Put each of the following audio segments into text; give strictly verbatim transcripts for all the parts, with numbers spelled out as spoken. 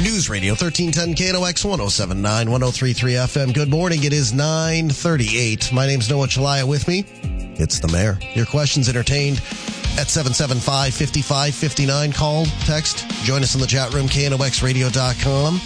News Radio thirteen ten K N O X one oh seven point nine, one oh three point three F M. Good morning. It is nine thirty-eight. My name's Noah Chalaya. With me, it's the mayor. Your questions entertained at seven seven five, five five five nine. Call, text, join us in the chat room, K N O X radio dot com.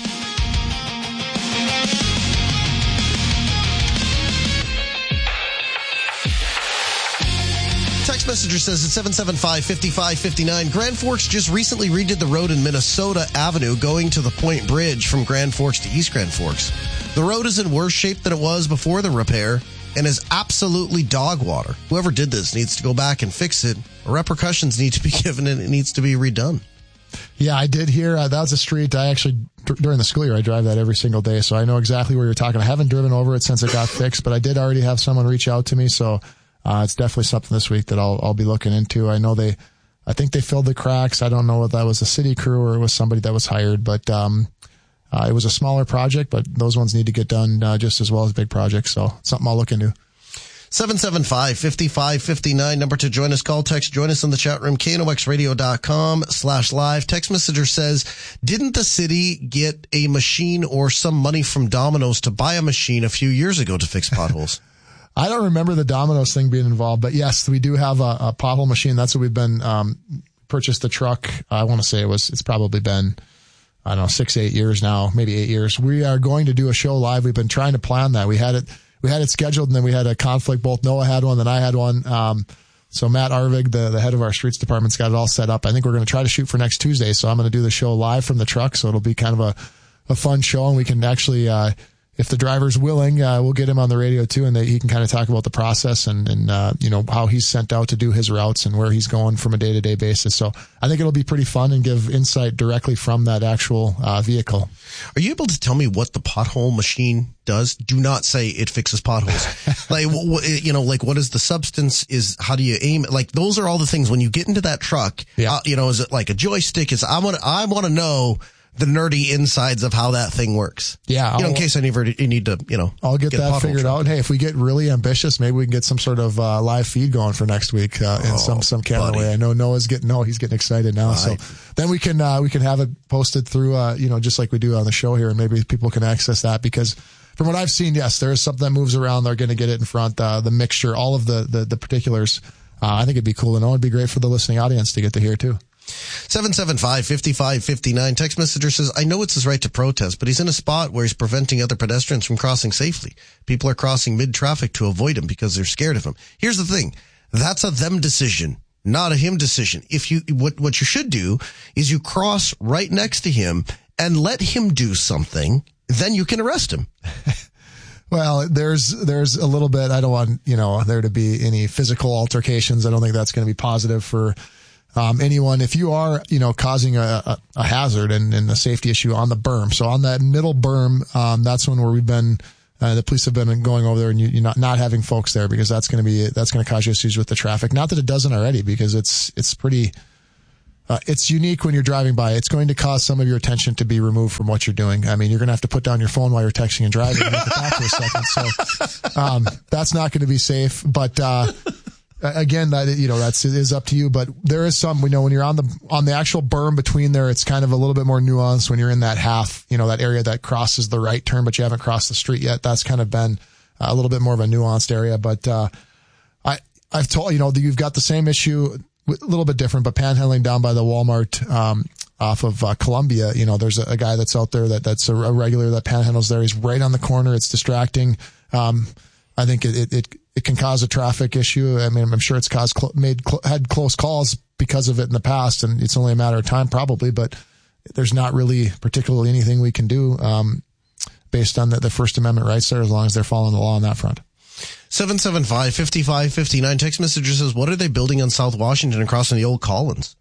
Text messenger says at seven seven five, five five five nine, Grand Forks just recently redid the road in Minnesota Avenue going to the Point Bridge from Grand Forks to East Grand Forks. The road is in worse shape than it was before the repair and is absolutely dog water. Whoever did this needs to go back and fix it. Repercussions need to be given and it needs to be redone. Yeah, I did hear uh, that was a street I actually, d- during the school year, I drive that every single day, so I know exactly where you're talking. I haven't driven over it since it got fixed, but I did already have someone reach out to me, so Uh, it's definitely something this week that I'll, I'll be looking into. I know they, I think they filled the cracks. I don't know if that was a city crew or it was somebody that was hired, but, um, uh, it was a smaller project, but those ones need to get done, uh, just as well as big projects. So something I'll look into. seven seven five, five five five nine, number to join us, call, text, join us in the chat room, K N O X radio dot com slash live. Text messenger says, didn't the city get a machine or some money from Domino's to buy a machine a few years ago to fix potholes? I don't remember the Domino's thing being involved, but yes, we do have a, a pothole machine. That's what we've been, um, purchased the truck. I want to say it was, it's probably been, I don't know, six, eight years now, maybe eight years. We are going to do a show live. We've been trying to plan that. We had it, we had it scheduled and then we had a conflict. Both Noah had one, then I had one. Um, so Matt Arvig, the, the head of our streets department's got it all set up. I think we're going to try to shoot for next Tuesday. So I'm going to do the show live from the truck. So it'll be kind of a, a fun show and we can actually, uh, if the driver's willing, uh, we'll get him on the radio too, and they, he can kind of talk about the process and, and uh, you know, how he's sent out to do his routes and where he's going from a day-to-day basis. So I think it'll be pretty fun and give insight directly from that actual uh, vehicle. Are you able to tell me what the pothole machine does? Do not say it fixes potholes. Like, you know, like what is the substance? Is how do you aim it? Like those are all the things when you get into that truck. Yeah. Uh, you know, is it like a joystick? Is I want I want to know the nerdy insides of how that thing works. Yeah. You know, in case I never need to, you know. I'll get, get that figured truck out. And hey, if we get really ambitious, maybe we can get some sort of uh, live feed going for next week uh, in oh, some, some kind of way. I know Noah's getting, no, he's getting excited now. Right. So then we can, uh, we can have it posted through, uh, you know, just like we do on the show here, and maybe people can access that because from what I've seen, yes, there is something that moves around. They're going to get it in front, uh, the mixture, all of the, the, the particulars. Uh, I think it'd be cool to know. It'd be great for the listening audience to get to hear too. seven seven five, five five five nine. Text messenger says, I know it's his right to protest, but he's in a spot where he's preventing other pedestrians from crossing safely. People are crossing mid-traffic to avoid him because they're scared of him. Here's the thing. That's a them decision, not a him decision. If you, what, what you should do is you cross right next to him and let him do something. Then you can arrest him. Well, there's, there's a little bit, I don't want, you know, there to be any physical altercations. I don't think that's going to be positive for Um, anyone, if you are, you know, causing a, a, a hazard and, and a safety issue on the berm. So on that middle berm, um, that's one where we've been, uh, the police have been going over there and you, you're not, not having folks there because that's going to be, that's going to cause you issues with the traffic. Not that it doesn't already because it's, it's pretty, uh, it's unique when you're driving by. It's going to cause some of your attention to be removed from what you're doing. I mean, you're going to have to put down your phone while you're texting and driving and have to talk for a second. So, um, that's not going to be safe, but, uh, Again, that, you know, that's, it is up to you, but there is some, we know when you're on the, on the actual berm between there, it's kind of a little bit more nuanced when you're in that half, you know, that area that crosses the right turn, but you haven't crossed the street yet. That's kind of been a little bit more of a nuanced area, but, uh, I, I've told, you know, you've got the same issue, a little bit different, but panhandling down by the Walmart, um, off of, uh, Columbia, you know, there's a, a guy that's out there that, that's a, a regular that panhandles there. He's right on the corner. It's distracting. Um, I think it, it, it It can cause a traffic issue. I mean, I'm sure it's caused, made, had close calls because of it in the past, and it's only a matter of time probably, but there's not really particularly anything we can do, um, based on the, the First Amendment rights there, as long as they're following the law on that front. seven seven five, five five five nine. Text message says, what are they building on South Washington across from the old Collins?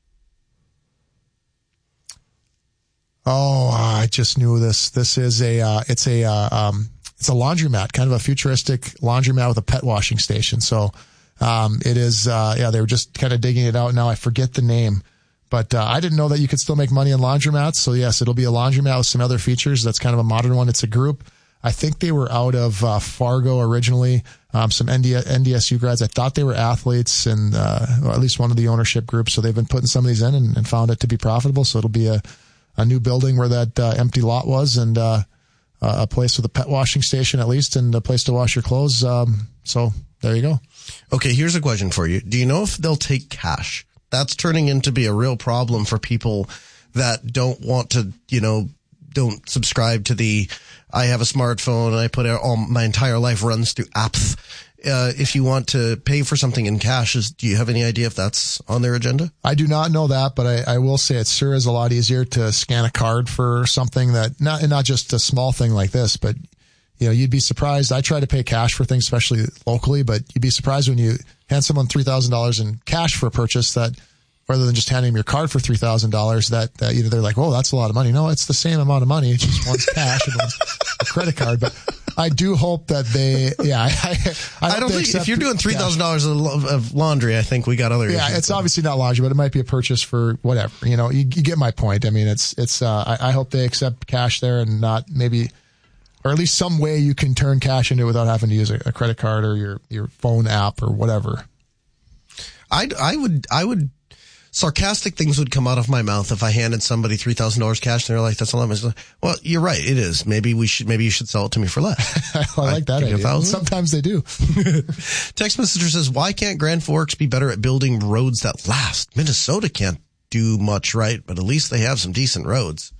Oh, I just knew this. This is a, uh, it's a, uh, um, It's a laundromat, kind of a futuristic laundromat with a pet washing station. So, um, it is, uh, yeah, they were just kind of digging it out. Now I forget the name, but, uh, I didn't know that you could still make money in laundromats. So yes, it'll be a laundromat with some other features. That's kind of a modern one. It's a group. I think they were out of, uh, Fargo originally. Um, some N D S U grads. I thought they were athletes and, uh, or at least one of the ownership groups. So they've been putting some of these in and, and found it to be profitable. So it'll be a, a new building where that uh, empty lot was, and uh, a place with a pet washing station at least, and a place to wash your clothes. Um, so there you go. Okay, here's a question for you. Do you know if they'll take cash? That's turning into be a real problem for people that don't want to, you know, don't subscribe to the, I have a smartphone and I put it all, my entire life runs through apps. Uh, if you want to pay for something in cash, is, do you have any idea if that's on their agenda? I do not know that, but I, I will say it sure is a lot easier to scan a card for something that, not, not just a small thing like this, but you know, you'd be surprised. I try to pay cash for things, especially locally, but you'd be surprised when you hand someone three thousand dollars in cash for a purchase that, rather than just handing them your card for three thousand dollars, that, that either they're like, oh, that's a lot of money. No, it's the same amount of money. It's just one's cash and one's a credit card. But I do hope that they, yeah, I, I, I don't think if you're doing three thousand dollars of, of laundry, I think we got other Yeah, issues. It's obviously not laundry, but it might be a purchase for whatever. You know, you, you get my point. I mean, it's, it's, uh, I, I hope they accept cash there and not maybe, or at least some way you can turn cash into it without having to use a, a credit card or your, your phone app or whatever. I, I would, I would, sarcastic things would come out of my mouth if I handed somebody three thousand dollars cash and they're like, that's a lot. Well, you're right. It is. Maybe we should, maybe you should sell it to me for less. I like that idea. Sometimes they do. Text messenger says, why can't Grand Forks be better at building roads that last? Minnesota can't do much right, but at least they have some decent roads.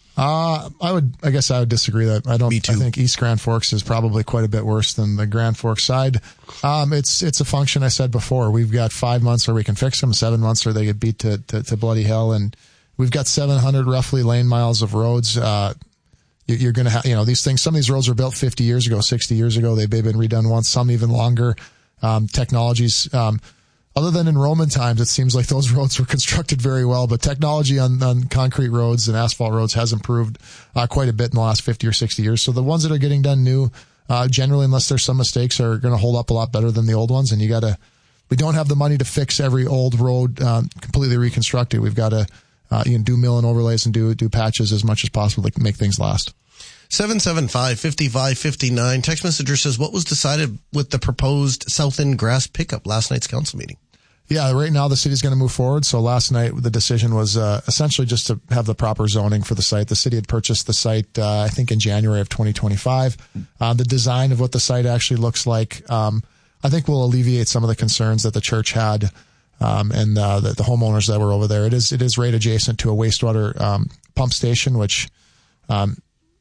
Uh, I would, I guess I would disagree that I don't, Me too. I think East Grand Forks is probably quite a bit worse than the Grand Forks side. Um, it's, it's a function I said before. We've got five months where we can fix them, seven months where they get beat to, to, to bloody hell. And we've got seven hundred roughly lane miles of roads. Uh, you're going to have, you know, these things, some of these roads were built fifty years ago, sixty years ago. They've been redone once, some even longer. Um, technologies, um, other than in Roman times, it seems like those roads were constructed very well, but technology on, on concrete roads and asphalt roads has improved uh, quite a bit in the last fifty or sixty years. So the ones that are getting done new, uh, generally, unless there's some mistakes, are going to hold up a lot better than the old ones. And you got to, we don't have the money to fix every old road um, completely reconstructed. We've got to, uh, you know, do mill and overlays and do do patches as much as possible to make things last. seven seven five, five five five nine. Text messenger says, what was decided with the proposed South End grass pickup last night's council meeting? Yeah, right now the city's going to move forward. So last night the decision was uh, essentially just to have the proper zoning for the site. The city had purchased the site, uh, I think, in January of twenty twenty-five. Uh, the design of what the site actually looks like, um, I think, will alleviate some of the concerns that the church had um, and uh, the, the homeowners that were over there. It is it is right adjacent to a wastewater um, pump station, which um,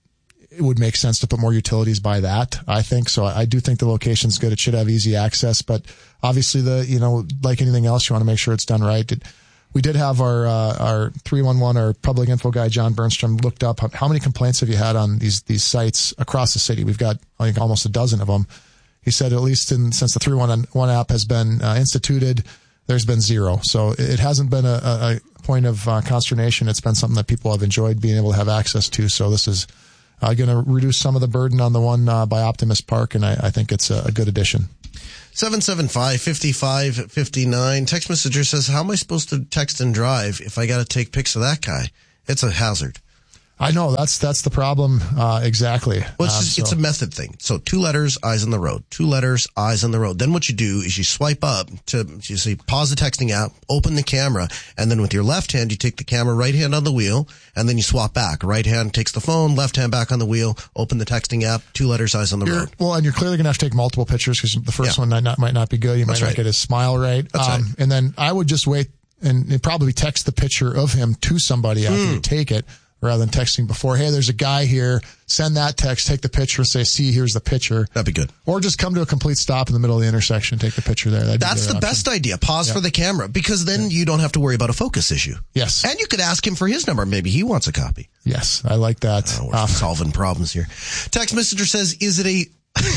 it would make sense to put more utilities by that, I think. So I do think the location's good. It should have easy access, but obviously the, you know, like anything else, you want to make sure it's done right. It, we did have our, uh, our three one one, our public info guy, John Bernstrom, looked up how many complaints have you had on these, these sites across the city. We've got, I think, almost a dozen of them. He said, at least in, since the three one one app has been uh, instituted, there's been zero. So it hasn't been a, a point of uh, consternation. It's been something that people have enjoyed being able to have access to. So this is Uh, going to reduce some of the burden on the one uh, by Optimus Park, and I, I think it's a, a good addition. seven seven five, five five five nine. Text messenger says, how am I supposed to text and drive if I got to take pics of that guy? It's a hazard. I know that's that's the problem uh, exactly. Well, it's, just, um, so. it's a method thing. So two letters, eyes on the road. Two letters, eyes on the road. Then what you do is you swipe up to you see pause the texting app, open the camera, and then with your left hand you take the camera, right hand on the wheel, and then you swap back. Right hand takes the phone, left hand back on the wheel. Open the texting app. Two letters, eyes on the you're, road. Well, and you're clearly going to have to take multiple pictures because the first yeah. one might not might not be good. You might That's not right. get his smile right. That's um, right. And then I would just wait and it'd probably text the picture of him to somebody after Mm. you take it, rather than texting before. Hey, there's a guy here. Send that text, take the picture, say, see, here's the picture. That'd be good. Or just come to a complete stop in the middle of the intersection, take the picture there. That'd That's the option. best idea. Pause Yeah. for the camera, because then you don't have to worry about a focus issue. Yes. And you could ask him for his number. Maybe he wants a copy. Yes, I like that. Oh, we're Uh, solving problems here. Text messenger says, is it a...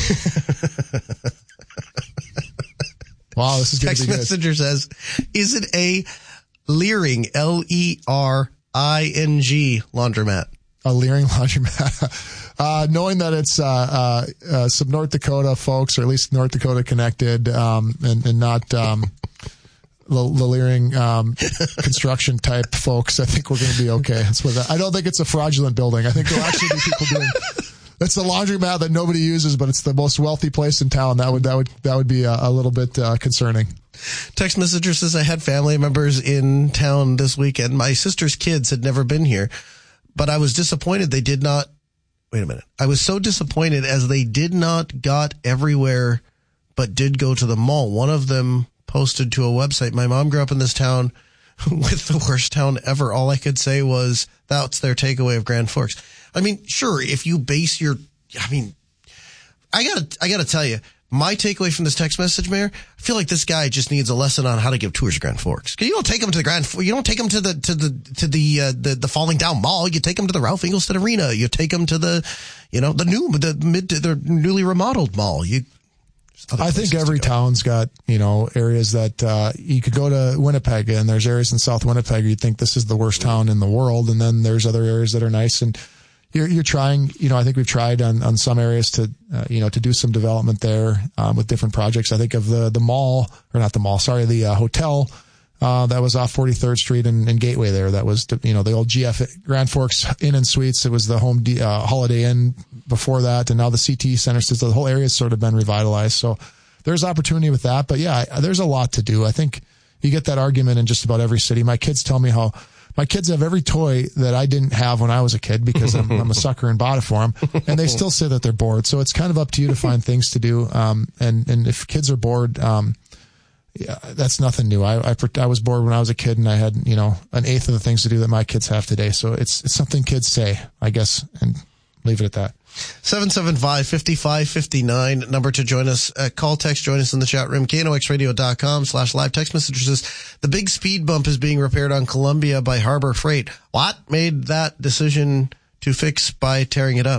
wow, this is going to Text be good. messenger says, is it a Leering, L E R I N G laundromat? A Leering laundromat. uh, knowing that it's uh, uh, uh, some North Dakota folks, or at least North Dakota connected, um, and, and not um, the, the Leering um, construction type folks, I think we're going to be okay. That's what that, I don't think it's a fraudulent building. I think there'll actually be people doing. It's the laundromat that nobody uses, but it's the most wealthy place in town. That would that would that would be a, a little bit uh, concerning. Text messenger says, I had family members in town this weekend. My sister's kids had never been here. but I was disappointed they did not, wait a minute. I was so disappointed as they did not got everywhere, but did go to the mall. One of them posted to a website. My mom grew up in this town with the worst town ever. All I could say was that's their takeaway of Grand Forks. I mean, sure, if you base your, I mean, I gotta, I gotta tell you, my takeaway from this text message, Mayor, I feel like this guy just needs a lesson on how to give tours of Grand Forks. You don't take him to the Grand, you don't take him to the to the to the uh, the, the Falling Down Mall. You take him to the Ralph Engelstad Arena. You take him to the, you know, the new the mid the newly remodeled mall. You. I think every town's got, you know, areas that uh, you could go to Winnipeg, and there's areas in South Winnipeg you'd think this is the worst town in the world, and then there's other areas that are nice. And you're, you're trying, you know, I think we've tried on, on some areas to, uh, you know, to do some development there um, with different projects. I think of the the mall, or not the mall, sorry, the uh, hotel uh, that was off forty-third Street and, and Gateway there. That was, you know, the old G F Grand Forks Inn and Suites. It was the Home D, uh, Holiday Inn before that, and now the C T Center. So the whole area has sort of been revitalized. So there's opportunity with that. But yeah, there's a lot to do. I think you get that argument in just about every city. My kids tell me how my kids have every toy that I didn't have when I was a kid because I'm, I'm a sucker and bought it for them, and they still say that they're bored. So it's kind of up to you to find things to do. Um, and, and if kids are bored, um, yeah, that's nothing new. I, I, I was bored when I was a kid, and I had, you know, an eighth of the things to do that my kids have today. So it's, it's something kids say, I guess, and leave it at that. seven seven five, five five five nine, number to join us. Uh, call, text, join us in the chat room. K N O X radio dot com slash live text message says, the big speed bump is being repaired on Columbia by Harbor Freight. What made that decision to fix by tearing it up?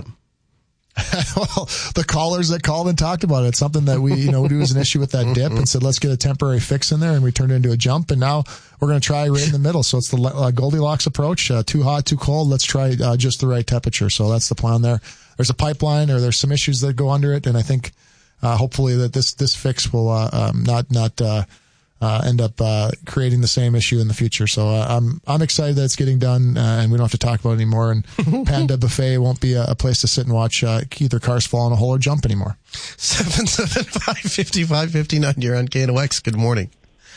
Well, the callers that called and talked about it. It's something that we, you know, knew was an issue with that dip and said, let's get a temporary fix in there. And we turned it into a jump. And now we're going to try right in the middle. So it's the uh, Goldilocks approach. Uh, too hot, too cold. Let's try uh, just the right temperature. So that's the plan there. There's a pipeline, or there's some issues that go under it. And I think, uh, hopefully that this, this fix will, uh, um, not, not, uh, uh, end up, uh, creating the same issue in the future. So, uh, I'm, I'm excited that it's getting done, uh, and we don't have to talk about it anymore. And Panda Buffet won't be a, a place to sit and watch, uh, either cars fall in a hole or jump anymore. seven seven five, five five five nine, you're on K N O X. Good morning.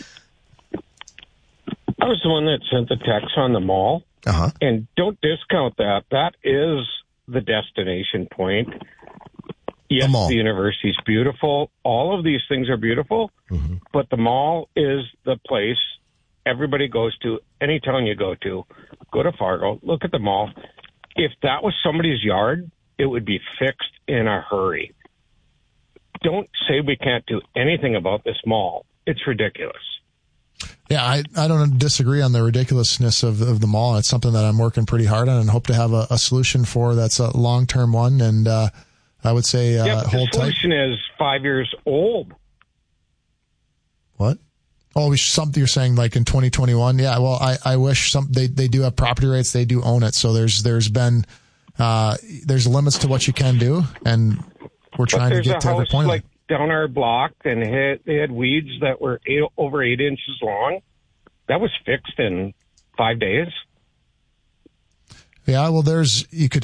I was the one that sent the text on the mall. Uh-huh. And don't discount that. That is the destination point. Yes, the, the university's beautiful. All of these things are beautiful, mm-hmm. but the mall is the place everybody goes to. Any town you go to, go to Fargo, look at the mall. If that was somebody's yard, it would be fixed in a hurry. Don't say we can't do anything about this mall. It's ridiculous. Yeah, I, I don't disagree on the ridiculousness of, of the mall. It's something that I'm working pretty hard on and hope to have a, a solution for that's a long-term one. And uh, I would say uh, yeah, hold tight. The solution tight. is five years old. What? Oh, we should, something you're saying like in twenty twenty-one. Yeah, well, I, I wish some they, they do have property rights. They do own it. So there's there's been uh, there's limits to what you can do, and we're trying to get to every point. Like down our block, and had, they had weeds that were eight, over eight inches long. That was fixed in five days. Yeah, well, there's you could.